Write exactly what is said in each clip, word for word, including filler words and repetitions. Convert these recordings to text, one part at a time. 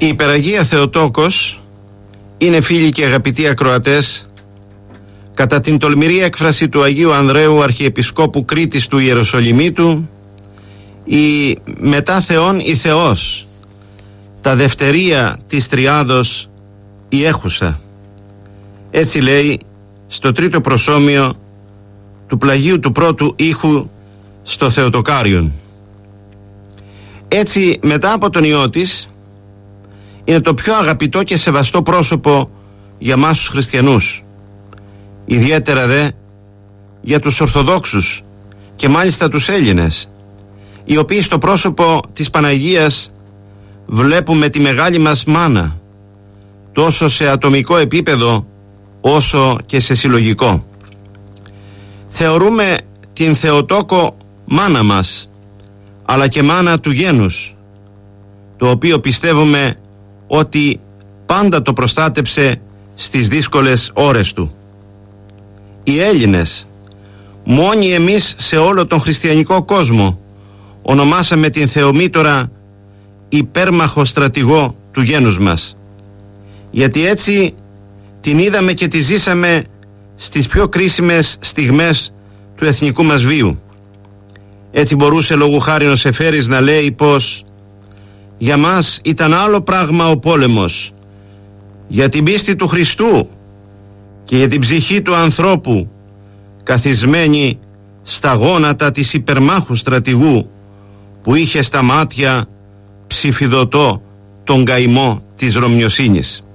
Η Υπεραγία Θεοτόκος είναι, φίλοι και αγαπητοί ακροατές, κατά την τολμηρή έκφραση του Αγίου Ανδρέου Αρχιεπισκόπου Κρήτης του Ιεροσολυμίτου, η μετά Θεόν η Θεός, τα δευτερία της Τριάδος η έχουσα. Έτσι λέει στο τρίτο προσόμιο του πλαγίου του πρώτου ήχου στο Θεοτοκάριον. Έτσι, μετά από τον Υιό της, είναι το πιο αγαπητό και σεβαστό πρόσωπο για μας τους χριστιανούς, ιδιαίτερα δε για τους Ορθοδόξους και μάλιστα τους Έλληνες, οι οποίοι στο πρόσωπο της Παναγίας βλέπουμε τη μεγάλη μας μάνα, τόσο σε ατομικό επίπεδο όσο και σε συλλογικό. Θεωρούμε την Θεοτόκο μάνα μας, αλλά και μάνα του γένους, το οποίο πιστεύουμε ότι πάντα το προστάτεψε στις δύσκολες ώρες του. Οι Έλληνες, μόνοι εμείς σε όλο τον χριστιανικό κόσμο, ονομάσαμε την Θεομήτωρα υπέρμαχο στρατηγό του γένους μας, γιατί έτσι την είδαμε και τη ζήσαμε στις πιο κρίσιμες στιγμές του εθνικού μας βίου. Έτσι μπορούσε λόγου χάριν ο Σεφέρης να λέει πως για μας ήταν άλλο πράγμα ο πόλεμος, για την πίστη του Χριστού και για την ψυχή του ανθρώπου, καθισμένη στα γόνατα της υπερμάχου στρατηγού, που είχε στα μάτια ψηφιδωτό τον καημό της Ρωμιοσύνης.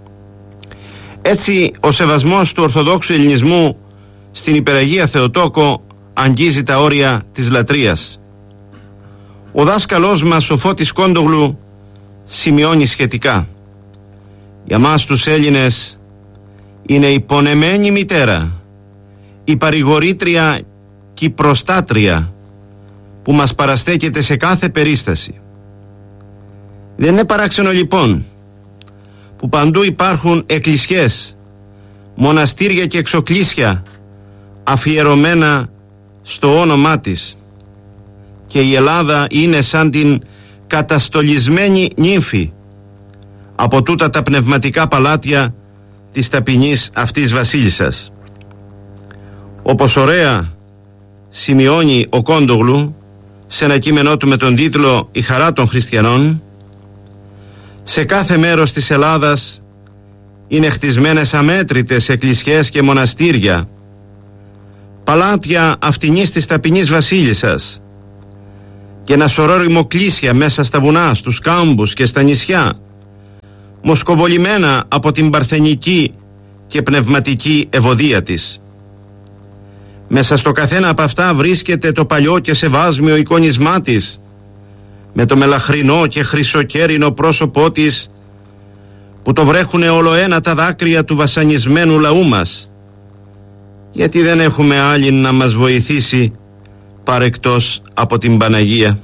Έτσι ο σεβασμός του Ορθοδόξου Ελληνισμού στην Υπεραγία Θεοτόκο αγγίζει τα όρια της λατρείας. Ο δάσκαλός μας ο Φώτης Κόντογλου σημειώνει σχετικά: για μας τους Έλληνες είναι η πονεμένη μητέρα, η παρηγορήτρια και η προστάτρια που μας παραστέκεται σε κάθε περίσταση. Δεν είναι παράξενο λοιπόν που παντού υπάρχουν εκκλησιές, μοναστήρια και εξοκλήσια αφιερωμένα στο όνομά της, και η Ελλάδα είναι σαν την καταστολισμένη νύμφη από τούτα τα πνευματικά παλάτια της ταπεινής αυτής βασίλισσας. Όπως ωραία σημειώνει ο Κόντογλου σε ένα κείμενό του με τον τίτλο «Η χαρά των χριστιανών», σε κάθε μέρος της Ελλάδας είναι χτισμένες αμέτρητες εκκλησιές και μοναστήρια, παλάτια αυτινής της ταπεινής βασίλισσας, και ένα σωρό ρημοκλήσια μέσα στα βουνά, στους κάμπους και στα νησιά, μοσκοβολημένα από την παρθενική και πνευματική ευωδία της. Μέσα στο καθένα από αυτά βρίσκεται το παλιό και σεβάσμιο εικόνισμά της, με το μελαχρινό και χρυσοκέρινο πρόσωπό της, που το βρέχουνε όλο ένα τα δάκρυα του βασανισμένου λαού μας, γιατί δεν έχουμε άλλη να μας βοηθήσει παρεκτός από την Παναγία.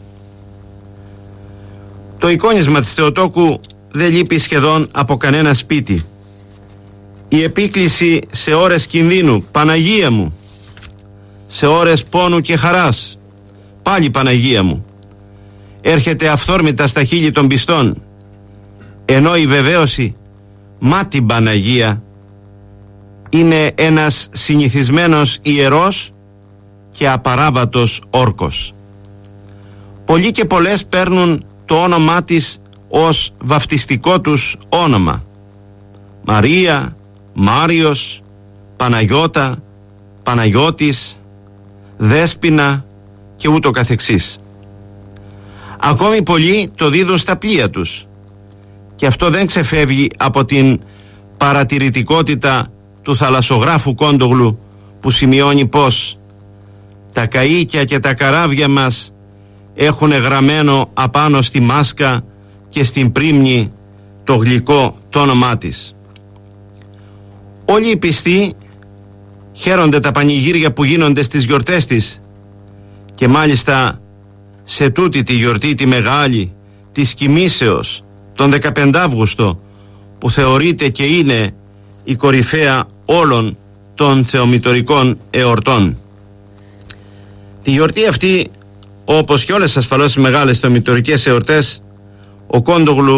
Το εικόνισμα της Θεοτόκου δεν λείπει σχεδόν από κανένα σπίτι. Η επίκληση σε ώρες κινδύνου, Παναγία μου, σε ώρες πόνου και χαράς, πάλι Παναγία μου, έρχεται αυθόρμητα στα χείλη των πιστών, ενώ η βεβαίωση «Μα την Παναγία» είναι ένας συνηθισμένος ιερός και απαράβατος όρκος. Πολλοί και πολλές παίρνουν το όνομά της ως βαφτιστικό τους όνομα: Μαρία, Μάριος, Παναγιώτα, Παναγιώτης, Δέσποινα και ούτω καθεξής. Ακόμη πολλοί το δίδουν στα πλοία τους, και αυτό δεν ξεφεύγει από την παρατηρητικότητα του θαλασσογράφου Κόντογλου, που σημειώνει πως τα καΐκια και τα καράβια μας έχουν γραμμένο απάνω στη μάσκα και στην πρίμνη το γλυκό το όνομά της. Όλοι οι πιστοί χαίρονται τα πανηγύρια που γίνονται στις γιορτές της, και μάλιστα σε τούτη τη γιορτή τη μεγάλη της Κοιμήσεως τον δεκαπέντε Αύγουστο, που θεωρείται και είναι η κορυφαία όλων των θεομητορικών εορτών. Τη γιορτή αυτή, όπως και όλες ασφαλώς οι μεγάλες θεομητορικές εορτές, ο Κόντογλου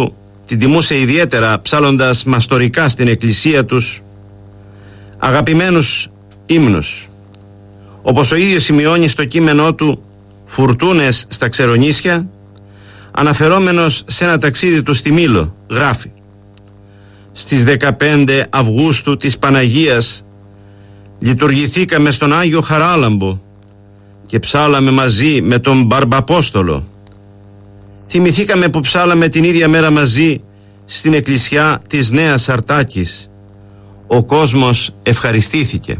την τιμούσε ιδιαίτερα ψάλλοντας μαστορικά στην εκκλησία τους αγαπημένους ύμνους, όπως ο ίδιος σημειώνει στο κείμενό του «Φουρτούνες στα Ξερονήσια», αναφερόμενος σε ένα ταξίδι του στη Μήλο, γράφει: «Στις δεκαπέντε Αυγούστου της Παναγίας λειτουργηθήκαμε στον Άγιο Χαράλαμπο και ψάλαμε μαζί με τον Μπαρμπαπόστολο. Θυμηθήκαμε που ψάλαμε την ίδια μέρα μαζί στην εκκλησιά της Νέας Αρτάκης. Ο κόσμος ευχαριστήθηκε».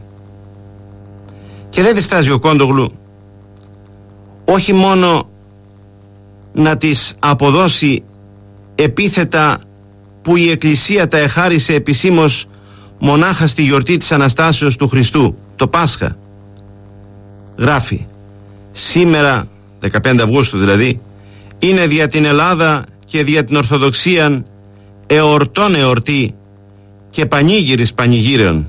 Και δεν διστάζει ο Κόντογλου όχι μόνο να τις αποδώσει επίθετα που η Εκκλησία τα εχάρισε επισήμως μονάχα στη γιορτή της Αναστάσεως του Χριστού, το Πάσχα. Γράφει: «Σήμερα, δεκαπέντε Αυγούστου δηλαδή, είναι δια την Ελλάδα και δια την Ορθοδοξίαν εορτών εορτή και πανήγυρης πανηγύρεων,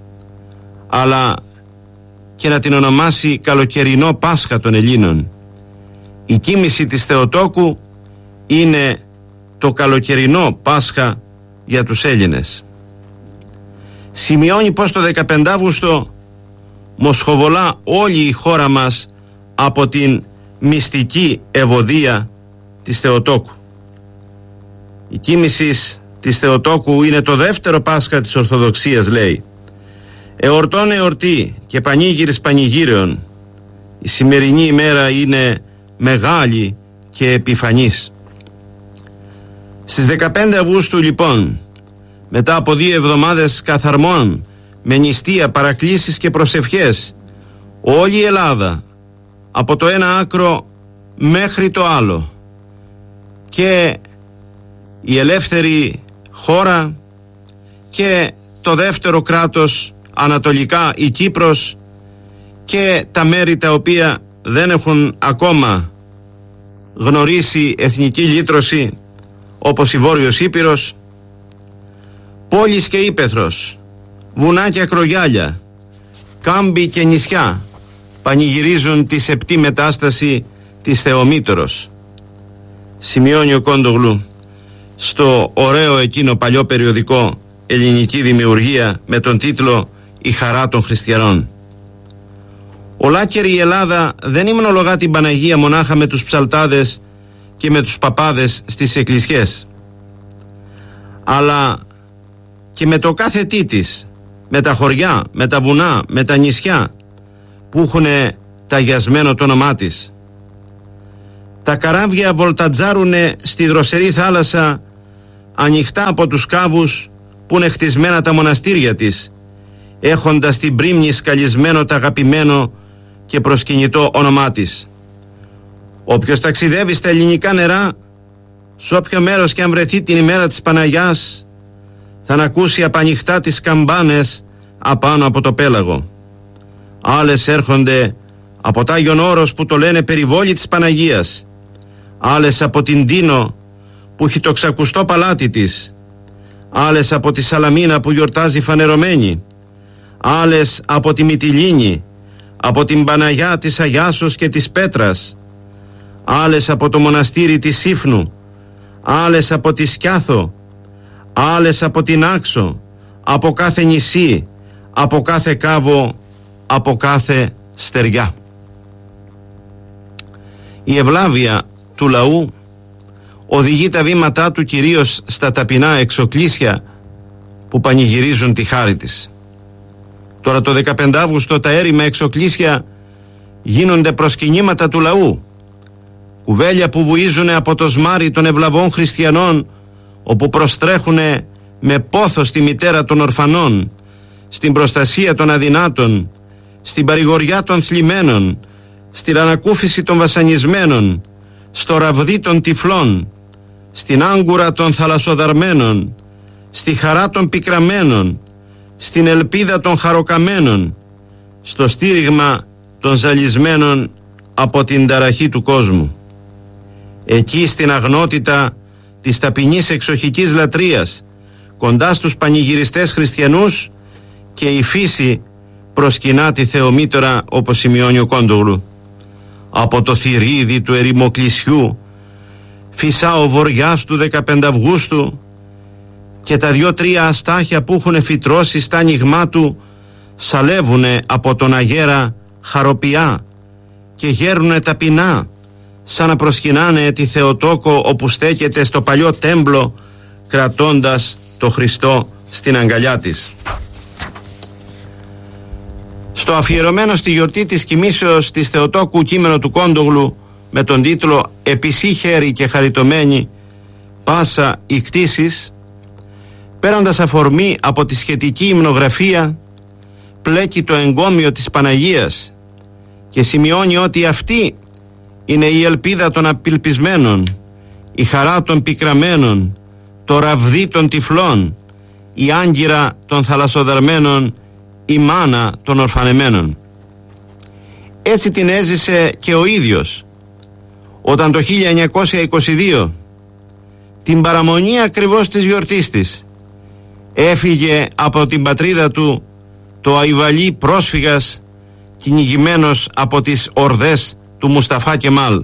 αλλά και να την ονομάσει καλοκαιρινό Πάσχα των Ελλήνων. Η κοίμηση της Θεοτόκου είναι το καλοκαιρινό Πάσχα για τους Έλληνες». Σημειώνει πως το δεκαπέντε Αύγουστο μοσχοβολά όλη η χώρα μας από την μυστική ευωδία της Θεοτόκου. Η κοίμηση της Θεοτόκου είναι το δεύτερο Πάσχα της Ορθοδοξίας, λέει. Εορτών εορτή και πανήγυρης πανηγύρεων. Η σημερινή ημέρα είναι μεγάλη και επιφανής. Στις δεκαπέντε Αυγούστου λοιπόν, μετά από δύο εβδομάδες καθαρμών με νηστεία, παρακλήσεις και προσευχές, όλη η Ελλάδα από το ένα άκρο μέχρι το άλλο, και η ελεύθερη χώρα και το δεύτερο κράτος ανατολικά, η Κύπρος, και τα μέρη τα οποία δεν έχουν ακόμα γνωρίσει εθνική λύτρωση, όπως η Βόρειος Ήπειρος, πόλεις και ύπαιθρος, βουνά και ακρογιάλια, κάμποι και νησιά πανηγυρίζουν τη σεπτή μετάσταση της Θεομήτωρος. Σημειώνει ο Κόντογλου στο ωραίο εκείνο παλιό περιοδικό Ελληνική Δημιουργία με τον τίτλο «Η χαρά των χριστιανών». Ολάκερη η Ελλάδα δεν υμνολογά την Παναγία μονάχα με τους ψαλτάδες και με τους παπάδες στις εκκλησιές, αλλά και με το κάθε τι της, με τα χωριά, με τα βουνά, με τα νησιά που έχουν ταγιασμένο το όνομά της. Τα καράβια βολτατζάρουνε στη δροσερή θάλασσα ανοιχτά από τους κάβους που είναι χτισμένα τα μοναστήρια της, έχοντας την πρίμνη σκαλισμένο τα αγαπημένο και προσκυνητό όνομά της. Όποιος ταξιδεύει στα ελληνικά νερά, σε όποιο μέρος και αν βρεθεί την ημέρα της Παναγιάς, θα ανακούσει απανοιχτά τις καμπάνες απάνω από το πέλαγο. Άλλες έρχονται από τ' Άγιον Όρος που το λένε περιβόλη της Παναγίας, άλλες από την Τίνο που έχει το ξακουστό παλάτι της, άλλες από τη Σαλαμίνα που γιορτάζει φανερωμένη, άλλες από τη Μυτιλήνη, από την Παναγιά της Αγιάσος και της Πέτρας, άλλες από το μοναστήρι της Σύφνου, άλλες από τη Σκιάθο, άλλες από την Άξο, από κάθε νησί, από κάθε κάβο, από κάθε στεριά. Η ευλάβεια του λαού οδηγεί τα βήματά του κυρίως στα ταπεινά εξοκλήσια που πανηγυρίζουν τη χάρη της. Τώρα το δεκαπέντε Αύγουστο τα έρημα εξοκλήσια γίνονται προσκυνήματα του λαού, κουβέλια που βουίζουν από το σμάρι των ευλαβών χριστιανών, όπου προστρέχουν με πόθο στη μητέρα των ορφανών, στην προστασία των αδυνάτων, στην παρηγοριά των θλιμμένων, στην ανακούφιση των βασανισμένων, στο ραβδί των τυφλών, στην άγκουρα των θαλασσοδαρμένων, στη χαρά των πικραμένων, στην ελπίδα των χαροκαμένων, στο στήριγμα των ζαλισμένων από την ταραχή του κόσμου. Εκεί στην αγνότητα της ταπεινής εξοχικής λατρείας, κοντά στους πανηγυριστές χριστιανούς, και η φύση προσκυνά τη Θεομήτωρα, όπως σημειώνει ο Κόντογλου. Από το θηρίδι του ερημοκλησιού φυσά ο βοριάς του δεκαπέντε Αυγούστου και τα δυο-τρία αστάχια που έχουν φυτρώσει στα ανοιγμά του σαλεύουνε από τον αγέρα χαροπιά και γέρουνε ταπεινά σαν να προσκυνάνε τη Θεοτόκο όπου στέκεται στο παλιό τέμπλο κρατώντας το Χριστό στην αγκαλιά της. Στο αφιερωμένο στη γιορτή της κοιμήσεως της Θεοτόκου κείμενο του Κόντογλου με τον τίτλο «Επισή χέρι και χαριτωμένη πάσα η κτήσης», παίρνοντας αφορμή από τη σχετική υμνογραφία, πλέκει το εγκόμιο της Παναγίας και σημειώνει ότι αυτή είναι η ελπίδα των απελπισμένων, η χαρά των πικραμένων, το ραβδί των τυφλών, η άγκυρα των θαλασσοδαρμένων, η μάνα των ορφανεμένων. Έτσι την έζησε και ο ίδιος όταν το χίλια εννιακόσια είκοσι δύο, την παραμονή ακριβώς της γιορτής της, έφυγε από την πατρίδα του το Αϊβαλί πρόσφυγας, κυνηγημένος από τις ορδές του Μουσταφά Κεμάλ.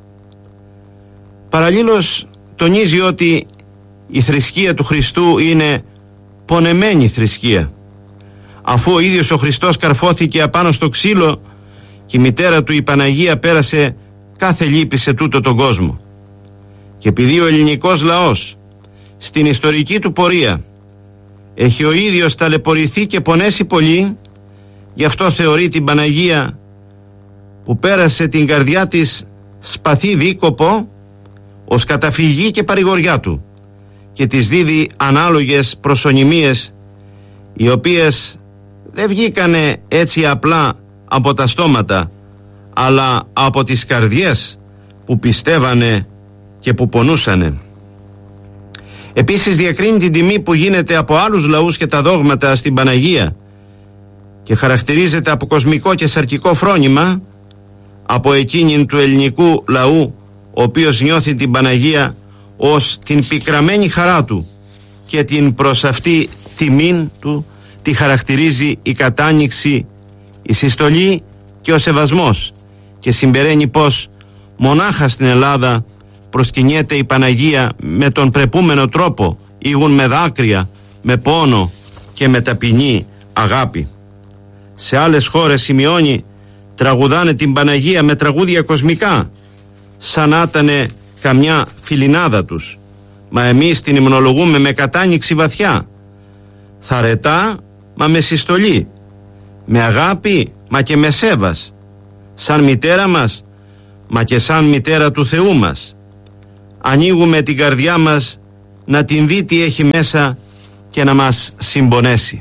Παραλλήλως τονίζει ότι η θρησκεία του Χριστού είναι πονεμένη θρησκεία, αφού ο ίδιος ο Χριστός καρφώθηκε απάνω στο ξύλο και η μητέρα του η Παναγία πέρασε κάθε λύπη σε τούτο τον κόσμο. Και επειδή ο ελληνικός λαός στην ιστορική του πορεία έχει ο ίδιος ταλαιπωρηθεί και πονέσει πολύ, γι' αυτό θεωρεί την Παναγία που πέρασε την καρδιά της σπαθί δίκοπο ως καταφυγή και παρηγοριά του και της δίδει ανάλογες προσωνυμίες, οι οποίες δεν βγήκανε έτσι απλά από τα στόματα, αλλά από τις καρδιές που πιστεύανε και που πονούσανε. Επίσης διακρίνει την τιμή που γίνεται από άλλους λαούς και τα δόγματα στην Παναγία και χαρακτηρίζεται από κοσμικό και σαρκικό φρόνημα από εκείνην του ελληνικού λαού, ο οποίος νιώθει την Παναγία ως την πικραμένη χαρά του και την προς αυτή τιμήν του τη χαρακτηρίζει η κατάνοιξη, η συστολή και ο σεβασμός, και συμπεραίνει πως μονάχα στην Ελλάδα προσκυνιέται η Παναγία με τον πρεπούμενο τρόπο, ήγουν με δάκρυα, με πόνο και με ταπεινή αγάπη. Σε άλλες χώρες, σημειώνει, τραγουδάνε την Παναγία με τραγούδια κοσμικά, σαν να ήτανε καμιά φιλινάδα τους, μα εμείς την υμνολογούμε με κατάνοιξη βαθιά, θαρετά μα με συστολή, με αγάπη μα και με σέβας, σαν μητέρα μας μα και σαν μητέρα του Θεού μας. Ανοίγουμε την καρδιά μας να την δει τι έχει μέσα και να μας συμπονέσει.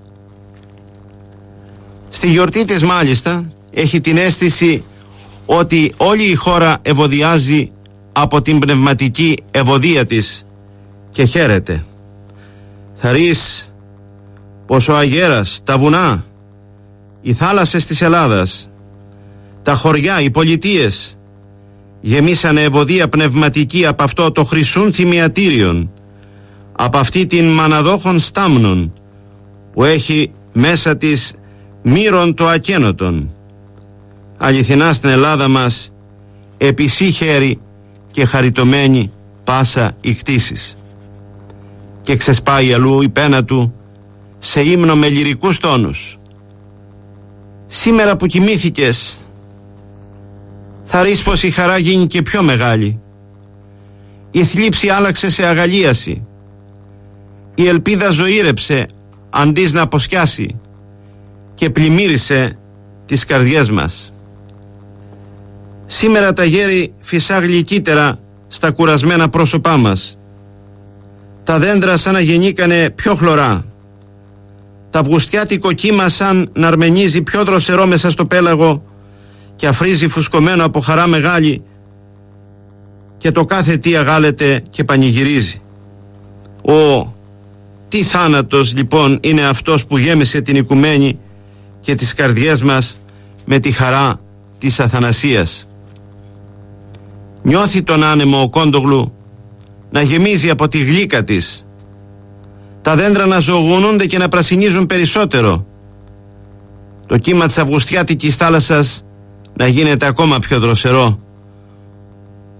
Στη γιορτή της μάλιστα έχει την αίσθηση ότι όλη η χώρα ευωδιάζει από την πνευματική ευωδία της και χαίρεται. Θαρείς πως ο αγέρας, τα βουνά, οι θάλασσες της Ελλάδας, τα χωριά, οι πολιτείες γεμίσανε ευωδία πνευματική από αυτό το χρυσούν θυμιατήριον, από αυτή την μαναδόχων στάμνων που έχει μέσα της μύρον το ακένωτον. Αληθινά στην Ελλάδα μας επισή χέρι και χαριτωμένη πάσα η κτήσης. Και ξεσπάει αλλού η πένα του σε ύμνο με λυρικούς τόνους. Σήμερα που κοιμήθηκες, θα ρίσεις πως η χαρά γίνει και πιο μεγάλη. Η θλίψη άλλαξε σε αγαλίαση. Η ελπίδα ζωήρεψε αντί να αποσκιάσει και πλημμύρισε τις καρδιές μας. Σήμερα τα γέρη φυσά γλυκύτερα στα κουρασμένα πρόσωπά μας. Τα δέντρα σαν να γεννήκανε πιο χλωρά. Τα αυγουστιάτικο κύμα σαν να αρμενίζει πιο δροσερό μέσα στο πέλαγο και αφρίζει φουσκωμένο από χαρά μεγάλη, και το κάθε τι αγάλεται και πανηγυρίζει. Ω, τι θάνατος λοιπόν είναι αυτός που γέμισε την οικουμένη και τις καρδιές μας με τη χαρά της αθανασίας. Νιώθει τον άνεμο ο Κόντογλου να γεμίζει από τη γλύκα της, τα δέντρα να ζωγονούνται και να πρασινίζουν περισσότερο, το κύμα της αυγουστιάτικης θάλασσας να γίνεται ακόμα πιο δροσερό,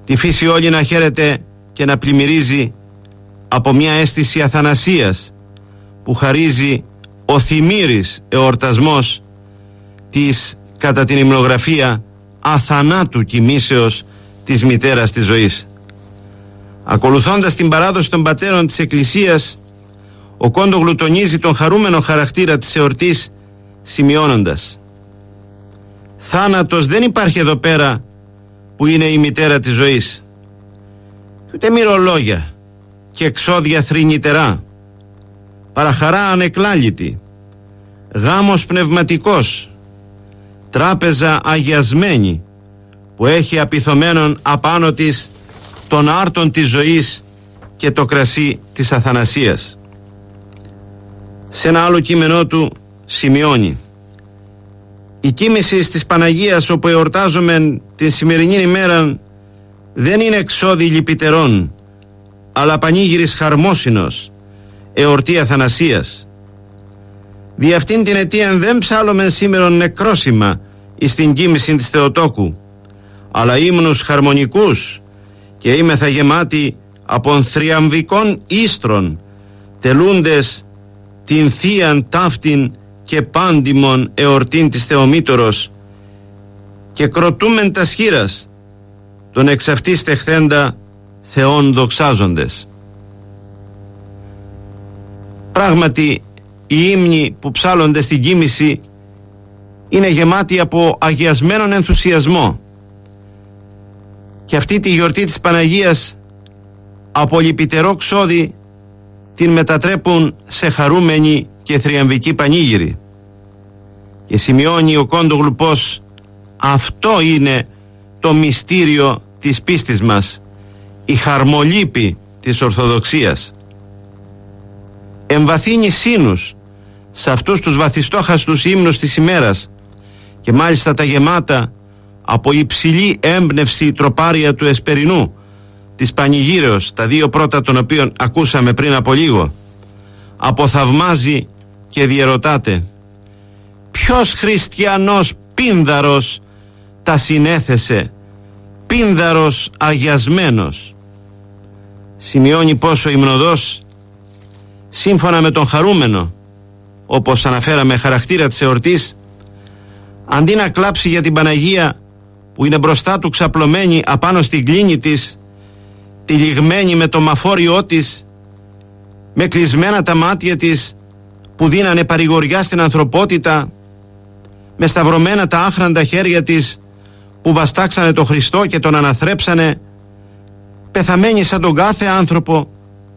Τη φύση όλη να χαίρεται και να πλημμυρίζει από μια αίσθηση αθανασίας που χαρίζει ο θυμήρης εορτασμός της, κατά την υμνογραφία, αθανάτου κοιμήσεως της μητέρας της ζωής. Ακολουθώντας την παράδοση των πατέρων της Εκκλησίας, ο Κόντογλου τονίζει τον χαρούμενο χαρακτήρα της εορτής, σημειώνοντας: «Θάνατος δεν υπάρχει εδώ πέρα που είναι η μητέρα της ζωής, και ούτε μυρολόγια και εξόδια θρηνητερά, παραχαρά ανεκλάλητη, γάμος πνευματικός, τράπεζα αγιασμένη που έχει απειθωμένον απάνω της τον άρτον της ζωής και το κρασί της αθανασίας». Σε ένα άλλο κείμενό του σημειώνει: «Η κοίμηση της Παναγίας όπου εορτάζουμε την σημερινή ημέρα δεν είναι εξόδι λυπητερών, αλλά πανήγυρης χαρμόσυνος, εορτή αθανασίας. Δι' αυτήν την αιτίαν δεν ψάλλομεν σήμερον νεκρόσιμα εις την κοίμηση της Θεοτόκου, αλλά ύμνους χαρμονικούς, και είμεθα γεμάτοι από θριαμβικών ίστρων, τελούντες την θείαν ταύτην και πάντιμον εορτήν της Θεομήτωρος, και κροτούμεν τας χείρας τον εξ αυτής τεχθέντα Θεόν δοξάζοντες». Πράγματι, οι ύμνοι που ψάλλονται στην κοίμηση είναι γεμάτοι από αγιασμένον ενθουσιασμό, και αυτή τη γιορτή της Παναγίας από λυπητερό ξόδι την μετατρέπουν σε χαρούμενη και θριαμβική πανήγυρη. Και σημειώνει ο Κόντογλου πως αυτό είναι το μυστήριο της πίστης μας, η χαρμολύπη της Ορθοδοξίας. Εμβαθύνει σύνους σε αυτούς τους βαθιστόχαστους ύμνους της ημέρας, και μάλιστα τα γεμάτα από υψηλή έμπνευση τροπάρια του Εσπερινού, της Πανηγύρεως, τα δύο πρώτα των οποίων ακούσαμε πριν από λίγο, αποθαυμάζει και διερωτάται: ποιος χριστιανός πίνδαρος τα συνέθεσε, πίνδαρος αγιασμένος? Σημειώνει πως ο υμνοδός, σύμφωνα με τον χαρούμενο, όπως αναφέραμε, χαρακτήρα της εορτής, αντί να κλάψει για την Παναγία που είναι μπροστά του ξαπλωμένη απάνω στην κλίνη της, τυλιγμένη με το μαφόριό της, με κλεισμένα τα μάτια της που δίνανε παρηγοριά στην ανθρωπότητα, με σταυρωμένα τα άχραντα χέρια της που βαστάξανε τον Χριστό και τον αναθρέψανε, πεθαμένη σαν τον κάθε άνθρωπο,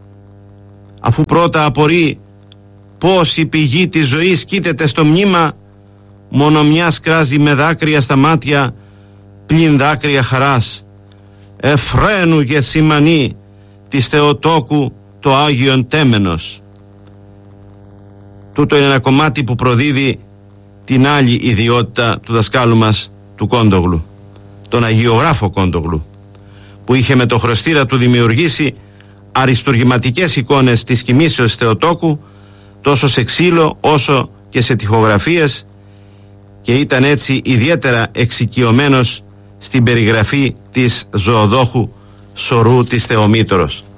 αφού πρώτα απορεί πως η πηγή της ζωής κοίταται στο μνήμα, μόνο μιας κράζει με δάκρυα στα μάτια, πλην δάκρυα χαράς, Εφραίνου Γεθσιμανή της Θεοτόκου το Άγιον Τέμενος. Τούτο είναι ένα κομμάτι που προδίδει την άλλη ιδιότητα του δασκάλου μας, του Κόντογλου, τον Αγιογράφο Κόντογλου, που είχε με το χρωστήρα του δημιουργήσει αριστουργηματικές εικόνες της κοιμήσεως Θεοτόκου, τόσο σε ξύλο όσο και σε τοιχογραφίες, και ήταν έτσι ιδιαίτερα εξοικειωμένος στην περιγραφή της ζωοδόχου σωρού της Θεομήτωρος.